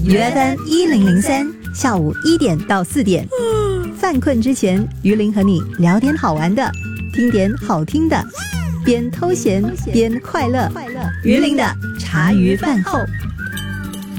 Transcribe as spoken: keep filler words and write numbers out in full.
U F M 一零零三，下午一点到四点，犯困之前，于林和你聊点好玩的，听点好听的，边偷闲边快乐。于林的茶余饭后。